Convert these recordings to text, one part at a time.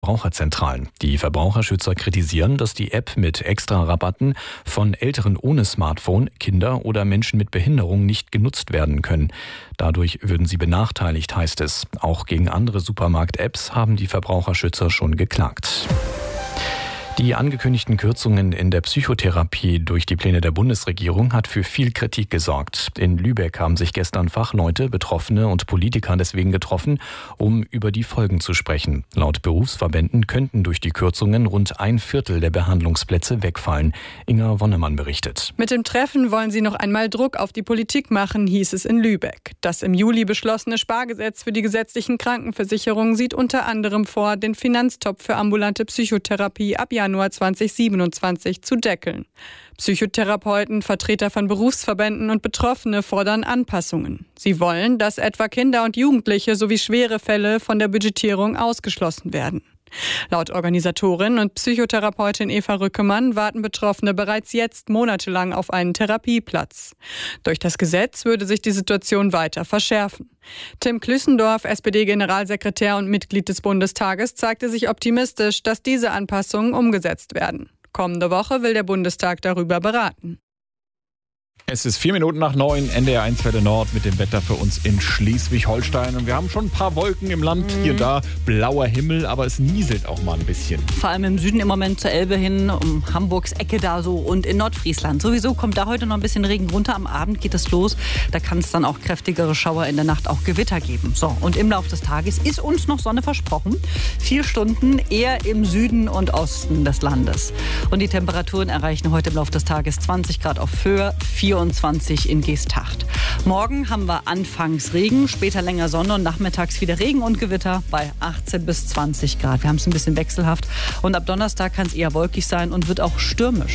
Verbraucherzentralen. Die Verbraucherschützer kritisieren, dass die App mit Extra-Rabatten von Älteren ohne Smartphone, Kinder oder Menschen mit Behinderung nicht genutzt werden können. Dadurch würden sie benachteiligt, heißt es. Auch gegen andere Supermarkt-Apps haben die Verbraucherschützer schon geklagt. Die angekündigten Kürzungen in der Psychotherapie durch die Pläne der Bundesregierung hat für viel Kritik gesorgt. In Lübeck haben sich gestern Fachleute, Betroffene und Politiker deswegen getroffen, um über die Folgen zu sprechen. Laut Berufsverbänden könnten durch die Kürzungen rund 1/4 der Behandlungsplätze wegfallen. Inga Wonnemann berichtet. Mit dem Treffen wollen sie noch einmal Druck auf die Politik machen, hieß es in Lübeck. Das im Juli beschlossene Spargesetz für die gesetzlichen Krankenversicherungen sieht unter anderem vor, den Finanztopf für ambulante Psychotherapie ab Januar 2027 zu deckeln. Psychotherapeuten, Vertreter von Berufsverbänden und Betroffene fordern Anpassungen. Sie wollen, dass etwa Kinder und Jugendliche sowie schwere Fälle von der Budgetierung ausgeschlossen werden. Laut Organisatorin und Psychotherapeutin Eva Rückemann warten Betroffene bereits jetzt monatelang auf einen Therapieplatz. Durch das Gesetz würde sich die Situation weiter verschärfen. Tim Klüssendorf, SPD-Generalsekretär und Mitglied des Bundestages, zeigte sich optimistisch, dass diese Anpassungen umgesetzt werden. Kommende Woche will der Bundestag darüber beraten. Es ist 4:09, NDR 1 Welle Nord mit dem Wetter für uns in Schleswig-Holstein. Und wir haben schon ein paar Wolken im Land, hier und da blauer Himmel, aber es nieselt auch mal ein bisschen. Vor allem im Süden im Moment zur Elbe hin, um Hamburgs Ecke da so und in Nordfriesland. Sowieso kommt da heute noch ein bisschen Regen runter. Am Abend geht es los. Da kann es dann auch kräftigere Schauer, in der Nacht auch Gewitter geben. So, und im Laufe des Tages ist uns noch Sonne versprochen. 4 Stunden eher im Süden und Osten des Landes. Und die Temperaturen erreichen heute im Laufe des Tages 20 Grad auf Föhr, 24 in Geesthacht. Morgen haben wir anfangs Regen, später länger Sonne und nachmittags wieder Regen und Gewitter bei 18 bis 20 Grad. Wir haben es ein bisschen wechselhaft und ab Donnerstag kann es eher wolkig sein und wird auch stürmisch.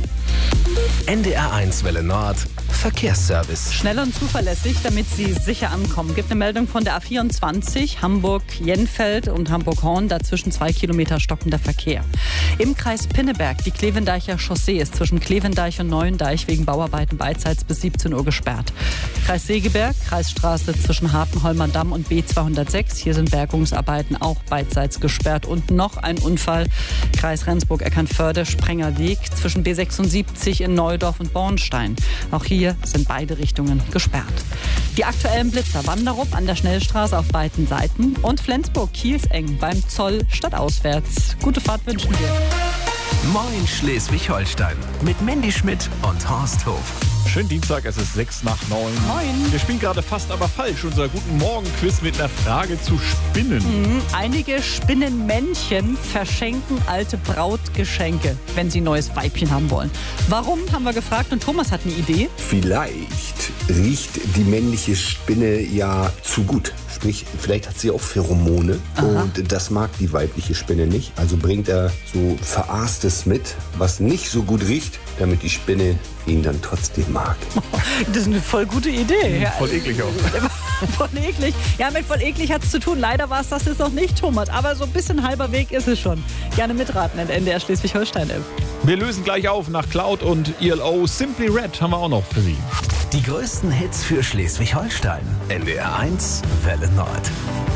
NDR 1 Welle Nord Verkehrsservice. Schnell und zuverlässig, damit Sie sicher ankommen. Gibt eine Meldung von der A24, Hamburg-Jenfeld und Hamburg-Horn. Dazwischen 2 Kilometer stockender Verkehr. Im Kreis Pinneberg, die Klevendeicher Chaussee ist zwischen Klevendeich und Neuendeich wegen Bauarbeiten beidseits bis 17 Uhr gesperrt. Kreis Segeberg, Kreisstraße zwischen Hartenholmer Damm und B206. Hier sind Bergungsarbeiten auch beidseits gesperrt. Und noch ein Unfall. Kreis Rendsburg-Eckernförde, Sprenger Weg zwischen B76 in Neudorf und Bornstein. Auch hier sind beide Richtungen gesperrt. Die aktuellen Blitzer: Wanderup an der Schnellstraße auf beiden Seiten und Flensburg-Kielseng beim Zoll stadtauswärts. Gute Fahrt wünschen wir. Moin Schleswig-Holstein mit Mandy Schmidt und Horst Hof. Schönen Dienstag, es ist 8:06. Moin. Wir spielen gerade fast aber falsch unser Guten Morgen-Quiz mit einer Frage zu Spinnen. Einige Spinnenmännchen verschenken alte Brautgeschenke, wenn sie ein neues Weibchen haben wollen. Warum, haben wir gefragt, und Thomas hat eine Idee. Vielleicht riecht die männliche Spinne ja zu gut. Sprich, vielleicht hat sie auch Pheromone. Aha. Und das mag die weibliche Spinne nicht. Also bringt er so Verarstes mit, was nicht so gut riecht, damit die Spinne ihn dann trotzdem mag. Das ist eine voll gute Idee. Ja, Voll eklig auch. voll eklig. Ja, mit voll eklig hat es zu tun. Leider war es das jetzt noch nicht, Thomas. Aber so ein bisschen halber Weg ist es schon. Gerne mitraten in der NDR Schleswig-Holstein-App. Wir lösen gleich auf nach Cloud und ELO. Simply Red haben wir auch noch für Sie. Die größten Hits für Schleswig-Holstein. NDR 1 Welle Nord.